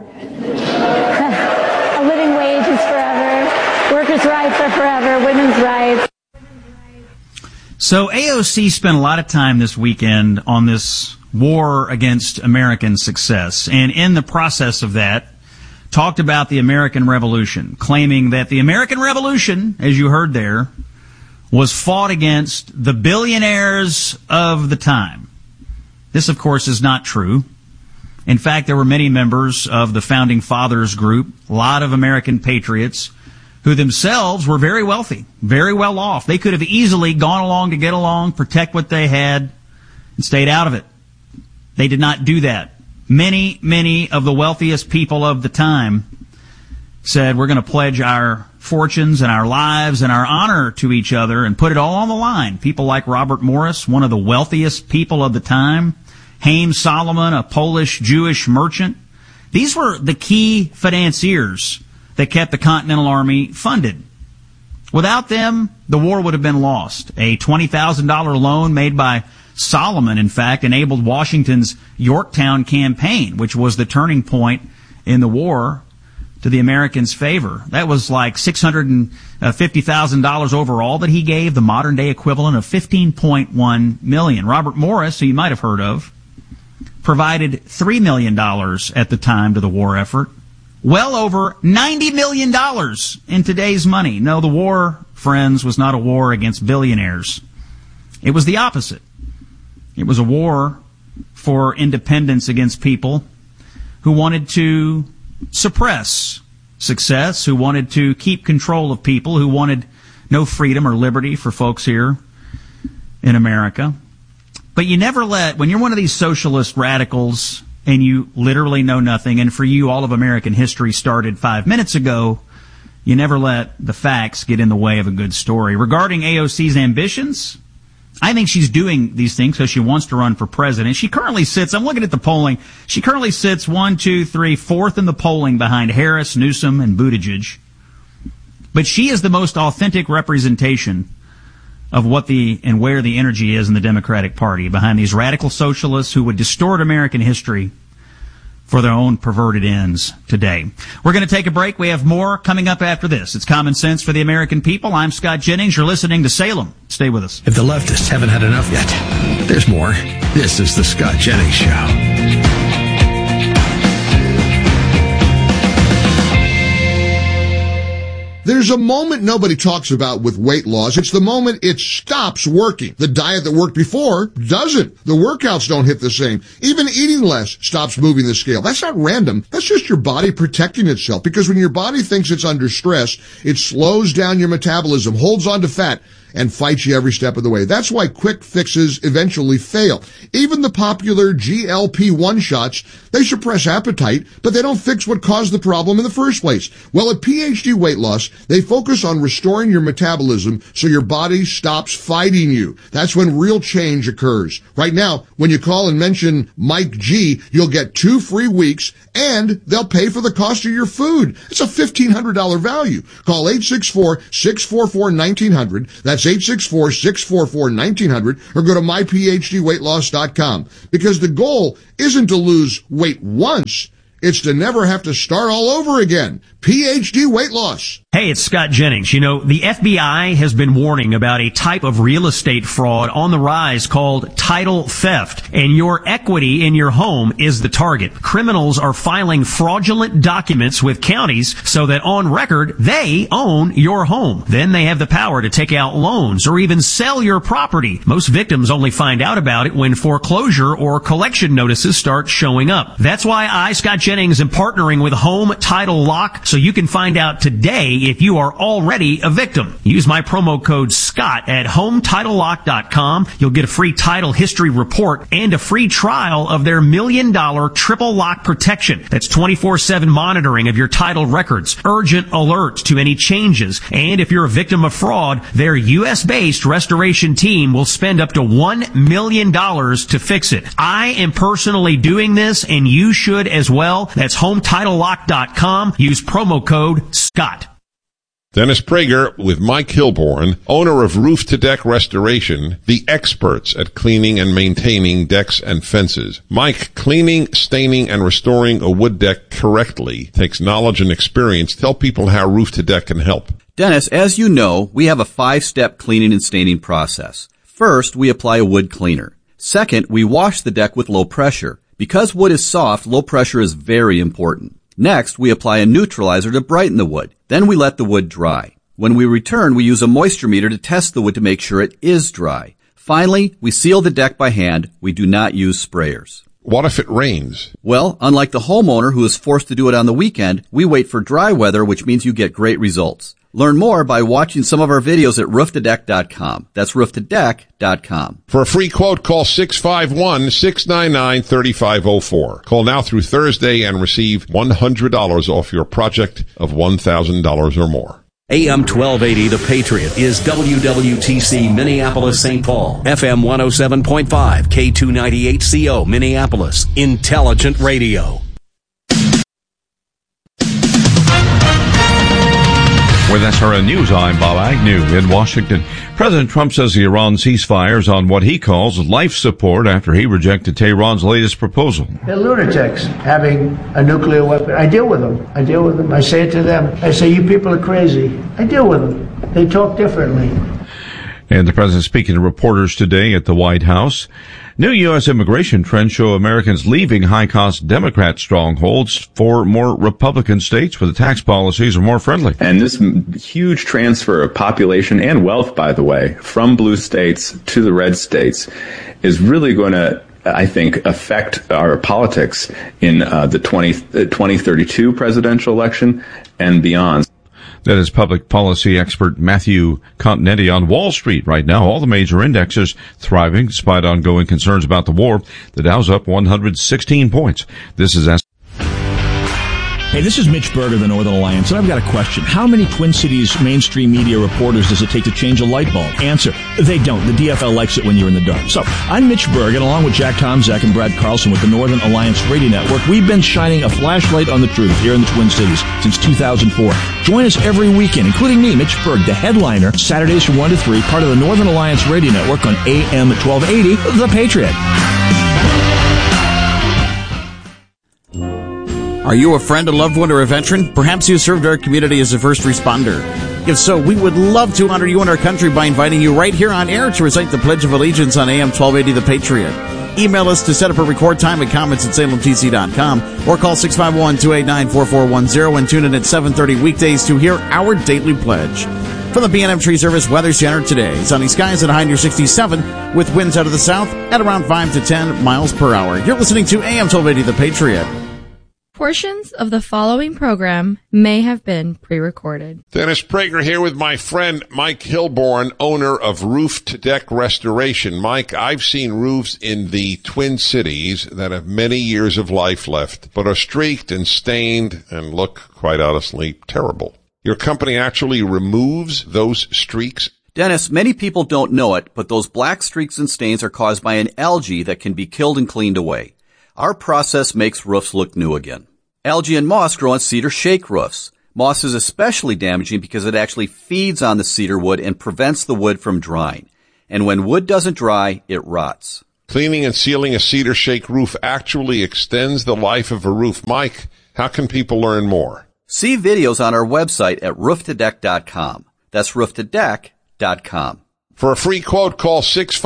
A living wage is forever. Workers' rights are forever. Women's rights. So AOC spent a lot of time this weekend on this war against American success, and in the process of that, talked about the American Revolution, claiming that the American Revolution, as you heard there, was fought against the billionaires of the time. This, of course, is not true. In fact, there were many members of the Founding Fathers group, a lot of American patriots, who themselves were very wealthy, very well off. They could have easily gone along to get along, protect what they had, and stayed out of it. They did not do that. Many of the wealthiest people of the time said, we're going to pledge our fortunes and our lives and our honor to each other and put it all on the line. People like Robert Morris, one of the wealthiest people of the time, Haim Solomon, a Polish Jewish merchant. These were the key financiers that kept the Continental Army funded. Without them, the war would have been lost. A $20,000 loan made by Solomon, in fact, enabled Washington's Yorktown campaign, which was the turning point in the war to the Americans' favor. That was like $650,000 overall that he gave, the modern-day equivalent of $15.1 million. Robert Morris, who you might have heard of, provided $3 million at the time to the war effort. Well over $90 million in today's money. No, the war, friends, was not a war against billionaires. It was the opposite. It was a war for independence against people who wanted to suppress success, who wanted to keep control of people, who wanted no freedom or liberty for folks here in America. But you never let, when you're one of these socialist radicals and you literally know nothing, and for you all of American history started 5 minutes ago, you never let the facts get in the way of a good story. Regarding AOC's ambitions, I think she's doing these things because she wants to run for president. She currently sits, I'm looking at the polling, she currently sits 4th in the polling behind Harris, Newsom, and Buttigieg. But she is the most authentic representation of what and where the energy is in the Democratic Party, behind these radical socialists who would distort American history for their own perverted ends today. We're going to take a break. We have more coming up after this. It's Common Sense for the American People. I'm Scott Jennings. You're listening to Salem. Stay with us. If the leftists haven't had enough yet, there's more. This is the Scott Jennings Show. There's a moment nobody talks about with weight loss. It's the moment it stops working. The diet that worked before doesn't. The workouts don't hit the same. Even eating less stops moving the scale. That's not random. That's just your body protecting itself. Because when your body thinks it's under stress, it slows down your metabolism, holds on to fat, and fight you every step of the way. That's why quick fixes eventually fail. Even the popular GLP-1 shots, they suppress appetite, but they don't fix what caused the problem in the first place. Well, at PhD Weight Loss, they focus on restoring your metabolism so your body stops fighting you. That's when real change occurs. Right now, when you call and mention Mike G, you'll get 2 free weeks and they'll pay for the cost of your food. It's a $1,500 value. Call 864-644-1900. That's 864-644-1900 or go to myphdweightloss.com, because the goal isn't to lose weight once. It's to never have to start all over again. PhD Weight Loss. Hey, it's Scott Jennings. You know, the FBI has been warning about a type of real estate fraud on the rise called title theft, and your equity in your home is the target. Criminals are filing fraudulent documents with counties so that on record they own your home. Then they have the power to take out loans or even sell your property. Most victims only find out about it when foreclosure or collection notices start showing up. That's why I, Scott Jennings, am partnering with Home Title Lock so you can find out today if you are already a victim. Use my promo code SCOTT at HomeTitleLock.com. You'll get a free title history report and a free trial of their $1 million triple lock protection. That's 24/7 monitoring of your title records, urgent alerts to any changes, and if you're a victim of fraud, their U.S.-based restoration team will spend up to $1 million to fix it. I am personally doing this, and you should as well. That's HomeTitleLock.com. Use promo code SCOTT. Dennis Prager with Mike Hilborn, owner of Roof to Deck Restoration, the experts at cleaning and maintaining decks and fences. Mike, cleaning, staining, and restoring a wood deck correctly takes knowledge and experience. Tell people how Roof to Deck can help. Dennis, as you know, we have a 5-step cleaning and staining process. First, we apply a wood cleaner. Second, we wash the deck with low pressure. Because wood is soft, low pressure is very important. Next, we apply a neutralizer to brighten the wood. Then we let the wood dry. When we return, we use a moisture meter to test the wood to make sure it is dry. Finally, we seal the deck by hand. We do not use sprayers. What if it rains? Well, unlike the homeowner who is forced to do it on the weekend, we wait for dry weather, which means you get great results. Learn more by watching some of our videos at rooftodeck.com. That's rooftodeck.com. For a free quote, call 651-699-3504. Call now through Thursday and receive $100 off your project of $1,000 or more. AM 1280, The Patriot, is WWTC Minneapolis, St. Paul. FM 107.5, K298CO, Minneapolis. Intelligent radio. With SRN News, I'm Bob Agnew in Washington. President Trump says the Iran ceasefire is on what he calls life support after he rejected Tehran's latest proposal. They're lunatics having a nuclear weapon. I deal with them. I say it to them. I say, you people are crazy. I deal with them. They talk differently. And the president speaking to reporters today at the White House. New U.S. immigration trends show Americans leaving high-cost Democrat strongholds for more Republican states where the tax policies are more friendly. And this huge transfer of population and wealth, by the way, from blue states to the red states is really going to, I think, affect our politics in the 2032 presidential election and beyond. That is public policy expert Matthew Continetti on Wall Street right now. All the major indexes thriving despite ongoing concerns about the war. The Dow's up 116 points. This is Hey, this is Mitch Berg of the Northern Alliance, and I've got a question. How many Twin Cities mainstream media reporters does it take to change a light bulb? Answer, they don't. The DFL likes it when you're in the dark. So, I'm Mitch Berg, and along with Jack Tomczak and Brad Carlson with the Northern Alliance Radio Network, we've been shining a flashlight on the truth here in the Twin Cities since 2004. Join us every weekend, including me, Mitch Berg, the headliner, Saturdays from 1 to 3, part of the Northern Alliance Radio Network on AM 1280, The Patriot. Are you a friend, a loved one, or a veteran? Perhaps you served our community as a first responder. If so, we would love to honor you and our country by inviting you right here on air to recite the Pledge of Allegiance on AM 1280 The Patriot. Email us to set up a record time at comments@salemtc.com or call 651-289-4410 and tune in at 7:30 weekdays to hear our daily pledge. From the B&M Tree Service Weather Center today, sunny skies at a high near 67 with winds out of the south at around 5 to 10 miles per hour. You're listening to AM 1280 The Patriot. Portions of the following program may have been pre-recorded. Dennis Prager here with my friend Mike Hilborn, owner of Roof to Deck Restoration. Mike, I've seen roofs in the Twin Cities that have many years of life left, but are streaked and stained and look, quite honestly, terrible. Your company actually removes those streaks? Dennis, many people don't know it, but those black streaks and stains are caused by an algae that can be killed and cleaned away. Our process makes roofs look new again. Algae and moss grow on cedar shake roofs. Moss is especially damaging because it actually feeds on the cedar wood and prevents the wood from drying. And when wood doesn't dry, it rots. Cleaning and sealing a cedar shake roof actually extends the life of a roof. Mike, how can people learn more? See videos on our website at rooftodeck.com. That's rooftodeck.com. For a free quote, call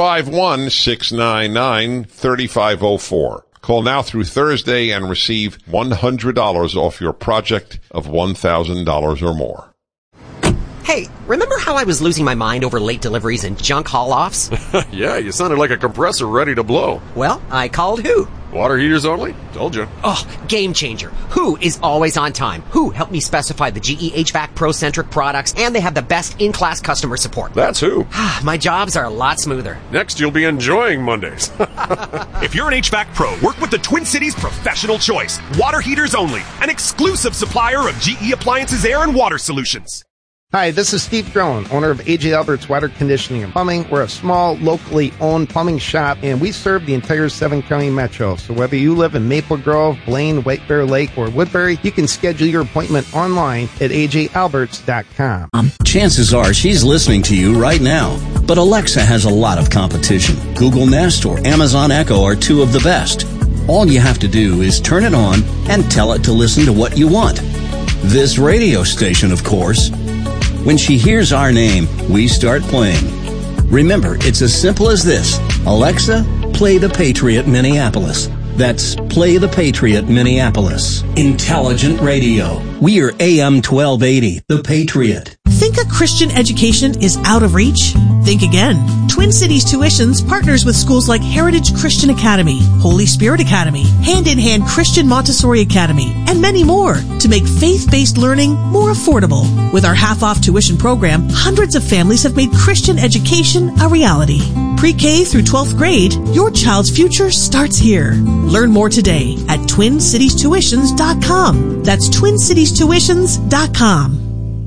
651-699-3504. Call now through Thursday and receive $100 off your project of $1,000 or more. Hey, remember how I was losing my mind over late deliveries and junk haul-offs? Yeah, you sounded like a compressor ready to blow. Well, I called who? Water heaters only? Told you. Oh, game changer. Who is always on time? Who helped me specify the GE HVAC Pro-centric products, and they have the best in-class customer support. That's who. My jobs are a lot smoother. Next, you'll be enjoying Mondays. If you're an HVAC pro, work with the Twin Cities Professional Choice. Water heaters only. An exclusive supplier of GE Appliances Air and Water Solutions. Hi, this is Steve Drone, owner of AJ Albert's Water Conditioning and Plumbing. We're a small, locally owned plumbing shop, and we serve the entire 7-county metro. So whether you live in Maple Grove, Blaine, White Bear Lake, or Woodbury, you can schedule your appointment online at ajalberts.com. Chances are she's listening to you right now. But Alexa has a lot of competition. Google Nest or Amazon Echo are two of the best. All you have to do is turn it on and tell it to listen to what you want. This radio station, of course. When she hears our name, we start playing. Remember, it's as simple as this. Alexa, play The Patriot Minneapolis. That's Play The Patriot Minneapolis. Intelligent radio. We are AM 1280, The Patriot. Think a Christian education is out of reach? Think again. Twin Cities Tuitions partners with schools like Heritage Christian Academy, Holy Spirit Academy, Hand in Hand Christian Montessori Academy, and many more to make faith-based learning more affordable. With our half-off tuition program, hundreds of families have made Christian education a reality. Pre-K through 12th grade, your child's future starts here. Learn more today at TwinCitiesTuitions.com. That's TwinCitiesTuitions.com.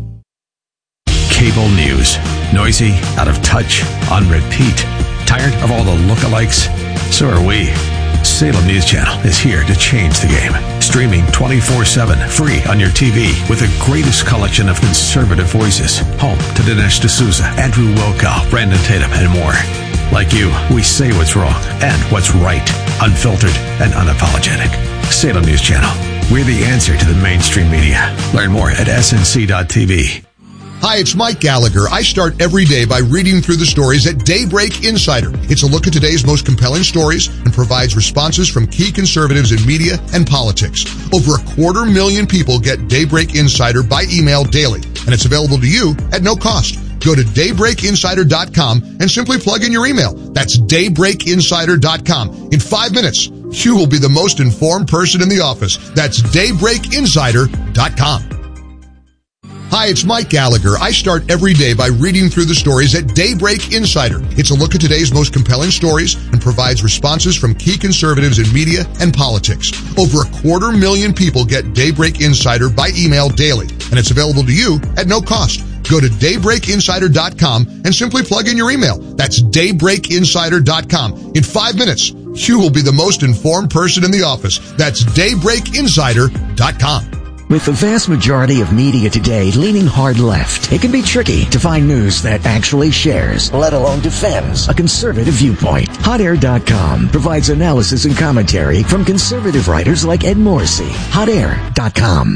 Cable news. Noisy, out of touch, on repeat. Tired of all the lookalikes? So are we. Salem News Channel is here to change the game. Streaming 24/7, free on your TV with the greatest collection of conservative voices. Home to Dinesh D'Souza, Andrew Wilkow, Brandon Tatum, and more. Like you, we say what's wrong and what's right. Unfiltered and unapologetic. Salem News Channel. We're the answer to the mainstream media. Learn more at snc.tv. Hi, it's Mike Gallagher. I start every day by reading through the stories at Daybreak Insider. It's a look at today's most compelling stories and provides responses from key conservatives in media and politics. Over 250,000 people get Daybreak Insider by email daily, and it's available to you at no cost. Go to daybreakinsider.com and simply plug in your email. That's daybreakinsider.com. In 5 minutes, you will be the most informed person in the office. That's daybreakinsider.com. Hi, it's Mike Gallagher. I start every day by reading through the stories at Daybreak Insider. It's a look at today's most compelling stories and provides responses from key conservatives in media and politics. Over 250,000 people get Daybreak Insider by email daily, and it's available to you at no cost. Go to daybreakinsider.com and simply plug in your email. That's daybreakinsider.com. In 5 minutes, you will be the most informed person in the office. That's daybreakinsider.com. With the vast majority of media today leaning hard left, it can be tricky to find news that actually shares, let alone defends, a conservative viewpoint. HotAir.com provides analysis and commentary from conservative writers like Ed Morrissey. HotAir.com.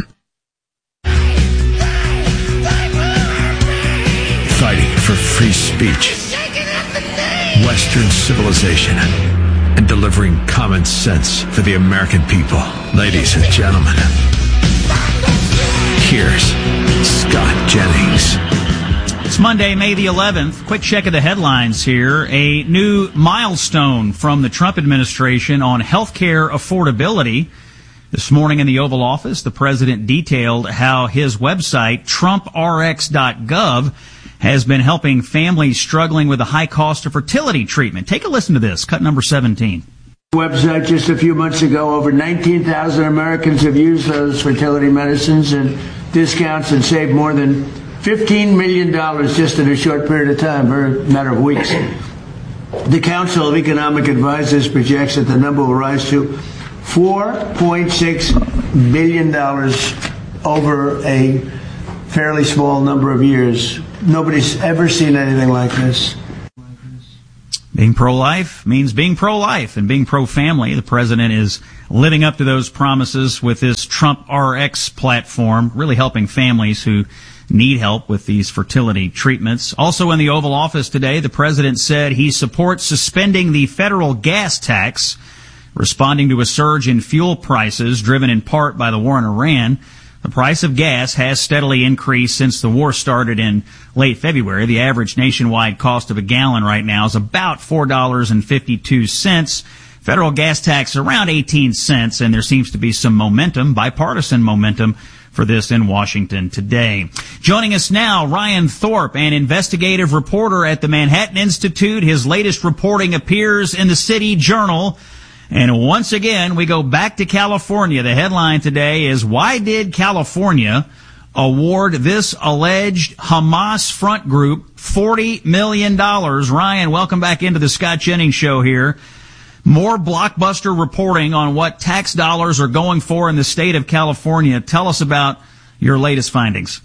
Fighting for free speech, Western civilization, and delivering common sense for the American people. Ladies and gentlemen, here's Scott Jennings. It's Monday, May the 11th. Quick check of the headlines here. A new milestone from the Trump administration on healthcare affordability. This morning in the Oval Office, the president detailed how his website, TrumpRx.gov, has been helping families struggling with the high cost of fertility treatment. Take a listen to this, cut number 17. Website just a few months ago, over 19,000 Americans have used those fertility medicines and discounts and saved more than $15 million just in a short period of time, or a matter of weeks. The Council of Economic Advisors projects that the number will rise to $4.6 billion over a fairly small number of years. Nobody's ever seen anything like this. Being pro-life means being pro-life and being pro-family. The president is living up to those promises with this Trump RX platform, really helping families who need help with these fertility treatments. Also in the Oval Office today, the president said he supports suspending the federal gas tax, responding to a surge in fuel prices driven in part by the war in Iran. The price of gas has steadily increased since the war started in late February. The average nationwide cost of a gallon right now is about $4.52. Federal gas tax around 18 cents, and there seems to be some momentum, bipartisan momentum, for this in Washington today. Joining us now, Ryan Thorpe, an investigative reporter at the Manhattan Institute. His latest reporting appears in the City Journal. And once again, we go back to California. The headline today is, why did California award this alleged Hamas front group $40 million? Ryan, welcome back into the Scott Jennings Show here. More blockbuster reporting on what tax dollars are going for in the state of California. Tell us about your latest findings.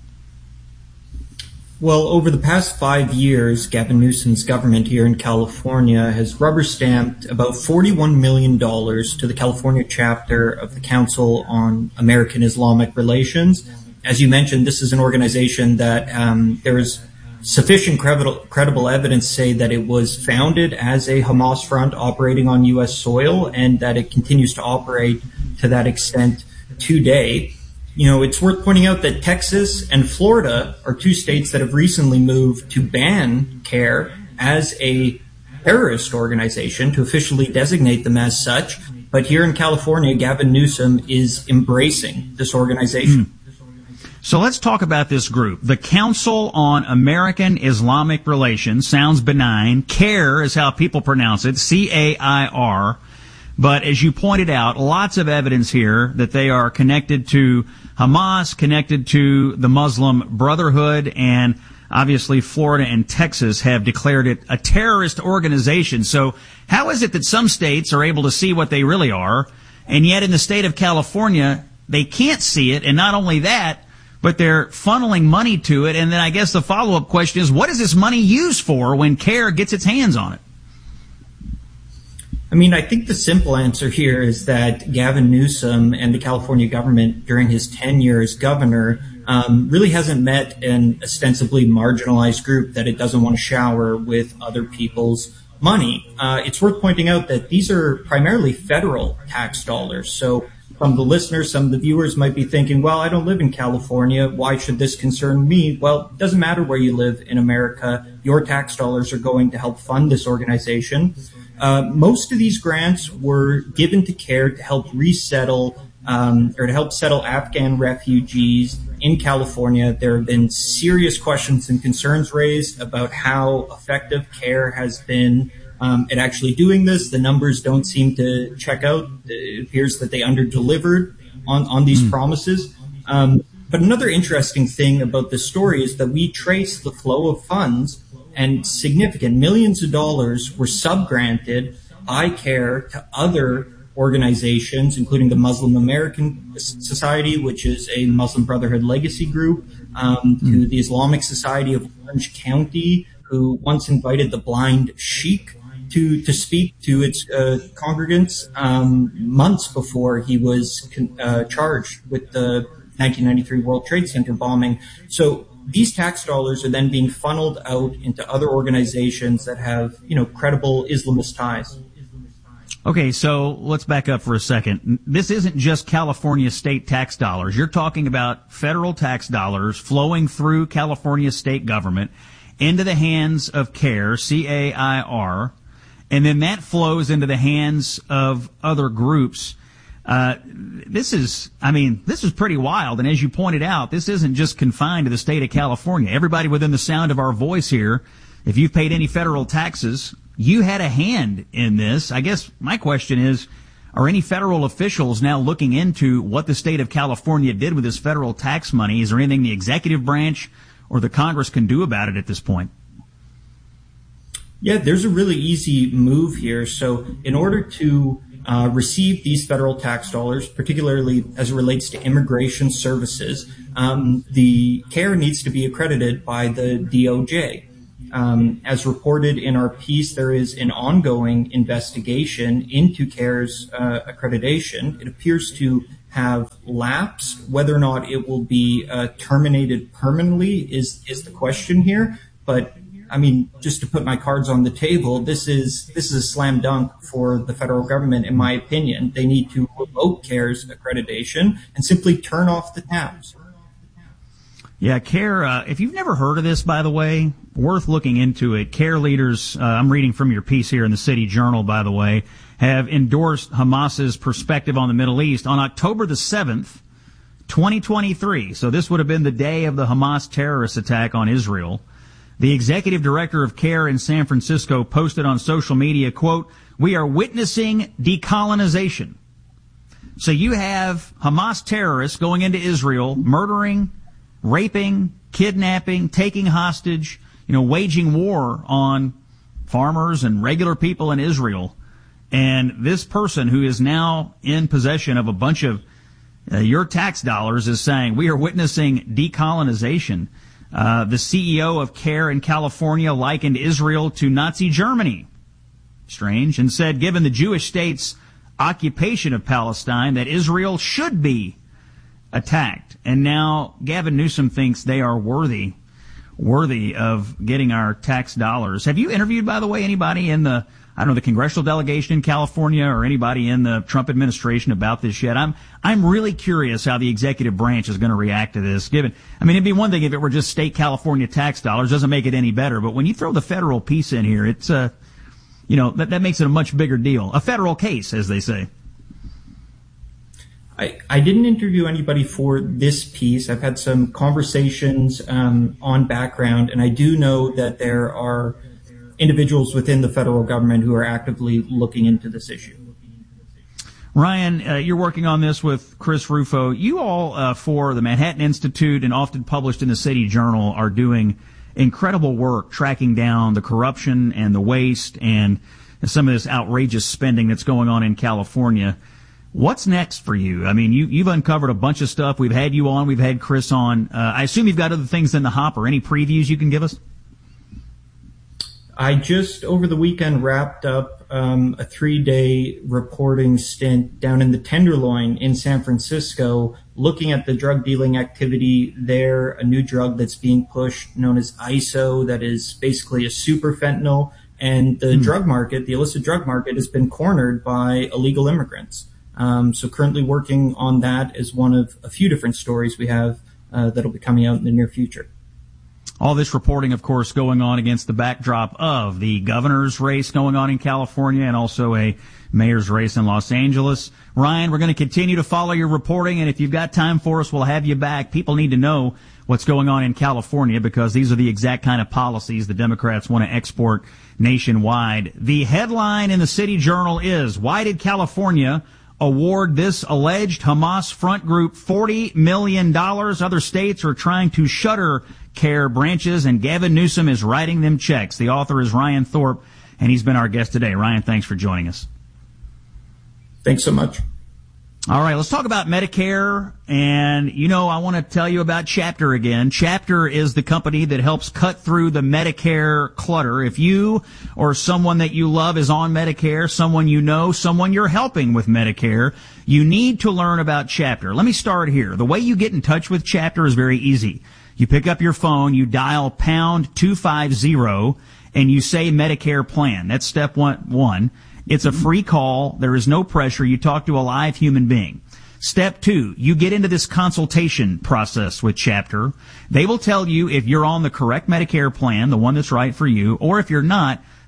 Well, over the past 5 years, Gavin Newsom's government here in California has rubber-stamped about $41 million to the California chapter of the Council on American-Islamic Relations. As you mentioned, this is an organization that there is sufficient credible evidence to say that it was founded as a Hamas front operating on U.S. soil and that it continues to operate to that extent today. You know, it's worth pointing out that Texas and Florida are two states that have recently moved to ban CARE as a terrorist organization, to officially designate them as such. But here in California, Gavin Newsom is embracing this organization. So let's talk about this group. The Council on American-Islamic Relations sounds benign. CAIR is how people pronounce it, C-A-I-R. But as you pointed out, lots of evidence here that they are connected to Hamas, connected to the Muslim Brotherhood, and obviously Florida and Texas have declared it a terrorist organization. So how is it that some states are able to see what they really are, and yet in the state of California, they can't see it? And not only that, but they're funneling money to it. And then I guess the follow-up question is, what is this money used for when CARE gets its hands on it? I mean, I think the simple answer here is that Gavin Newsom and the California government during his tenure as governor really hasn't met an ostensibly marginalized group that it doesn't want to shower with other people's money. It's worth pointing out that these are primarily federal tax dollars. So from the listeners, some of the viewers might be thinking, well, I don't live in California. Why should this concern me? Well, it doesn't matter where you live in America. Your tax dollars are going to help fund this organization. Most of these grants were given to CARE to help resettle or to help settle Afghan refugees in California. There have been serious questions and concerns raised about how effective CARE has been at actually doing this. The numbers don't seem to check out. It appears that they under-delivered on these promises. But another interesting thing about this story is that we trace the flow of funds, and significant millions of dollars were subgranted by CARE to other organizations, including the Muslim American Society, which is a Muslim Brotherhood legacy group, to the Islamic Society of Orange County, who once invited the blind sheikh to speak to its congregants months before he was charged with the 1993 World Trade Center bombing. So these tax dollars are then being funneled out into other organizations that have, credible Islamist ties. Okay, so let's back up for a second. This isn't just California state tax dollars. You're talking about federal tax dollars flowing through California state government into the hands of CAIR, C-A-I-R, and then that flows into the hands of other groups. This is pretty wild. And as you pointed out, this isn't just confined to the state of California. Everybody within the sound of our voice here, if you've paid any federal taxes, you had a hand in this. I guess my question is, are any federal officials now looking into what the state of California did with this federal tax money? Is there anything the executive branch or the Congress can do about it at this point? Yeah, there's a really easy move here. So in order to receive these federal tax dollars, particularly as it relates to immigration services, the CARE needs to be accredited by the DOJ. As reported in our piece, there is an ongoing investigation into CARE's accreditation. It appears to have lapsed. Whether or not it will be terminated permanently is the question here. But I mean, just to put my cards on the table, this is a slam dunk for the federal government, in my opinion. They need to revoke CARE's accreditation and simply turn off the taps. Yeah, CARE, if you've never heard of this, by the way, worth looking into it. CARE leaders, I'm reading from your piece here in the City Journal, by the way, have endorsed Hamas's perspective on the Middle East on October the 7th, 2023. So this would have been the day of the Hamas terrorist attack on Israel. The executive director of CARE in San Francisco posted on social media, quote, "We are witnessing decolonization." So you have Hamas terrorists going into Israel, murdering, raping, kidnapping, taking hostage, waging war on farmers and regular people in Israel. And this person who is now in possession of a bunch of your tax dollars is saying we are witnessing decolonization. The CEO of CARE in California likened Israel to Nazi Germany. Strange. And said, given the Jewish state's occupation of Palestine, that Israel should be attacked. And now Gavin Newsom thinks they are worthy of getting our tax dollars. Have you interviewed, by the way, anybody in the congressional delegation in California or anybody in the Trump administration about this yet? I'm really curious how the executive branch is going to react to this. It'd be one thing if it were just state California tax dollars, doesn't make it any better. But when you throw the federal piece in here, it's that makes it a much bigger deal. A federal case, as they say. I didn't interview anybody for this piece. I've had some conversations on background, and I do know that there are individuals within the federal government who are actively looking into this issue. Ryan, you're working on this with Chris Rufo. You all, for the Manhattan Institute and often published in the City Journal, are doing incredible work tracking down the corruption and the waste and some of this outrageous spending that's going on in California. What's next for you? I mean, you've uncovered a bunch of stuff. We've had you on. We've had Chris on. I assume you've got other things in the hopper. Any previews you can give us? I just, over the weekend, wrapped up a 3-day reporting stint down in the Tenderloin in San Francisco, looking at the drug dealing activity there, a new drug that's being pushed known as ISO, that is basically a super fentanyl. And the drug market, the illicit drug market, has been cornered by illegal immigrants. So currently working on that is one of a few different stories we have that'll be coming out in the near future. All this reporting, of course, going on against the backdrop of the governor's race going on in California and also a mayor's race in Los Angeles. Ryan, we're going to continue to follow your reporting, and if you've got time for us, we'll have you back. People need to know what's going on in California because these are the exact kind of policies the Democrats want to export nationwide. The headline in the City Journal is, why did California award this alleged Hamas front group $40 million? Other states are trying to shutter CARE branches, and Gavin Newsom is writing them checks. The author is Ryan Thorpe, and he's been our guest today. Ryan, thanks for joining us. Thanks so much. All right, let's talk about Medicare. And, I want to tell you about Chapter again. Chapter is the company that helps cut through the Medicare clutter. If you or someone that you love is on Medicare, someone you know, someone you're helping with Medicare, you need to learn about Chapter. Let me start here. The way you get in touch with Chapter is very easy. You pick up your phone, you dial pound 250, and you say Medicare plan. That's step one. It's a free call. There is no pressure. You talk to a live human being. Step 2, you get into this consultation process with Chapter. They will tell you if you're on the correct Medicare plan, the one that's right for you, or if you're not,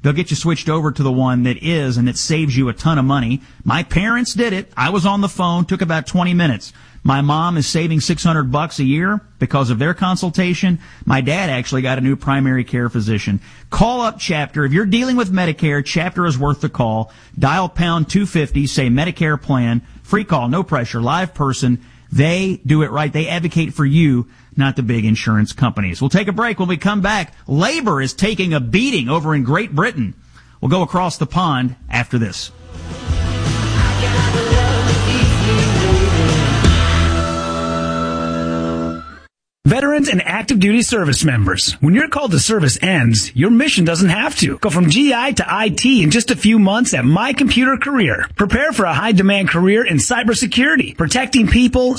they'll get you switched over to the one that is, and it saves you a ton of money. My parents did it. I was on the phone, took about 20 minutes. My mom is saving $600 a year because of their consultation. My dad actually got a new primary care physician. Call up Chapter. If you're dealing with Medicare, Chapter is worth the call. Dial pound 250, say Medicare plan. Free call, no pressure, live person. They do it right. They advocate for you, not the big insurance companies. We'll take a break. When we come back, labor is taking a beating over in Great Britain. We'll go across the pond after this. Veterans and active duty service members, when your call to service ends, your mission doesn't have to. Go from GI to IT in just a few months at My Computer Career. Prepare for a high-demand career in cybersecurity, protecting people,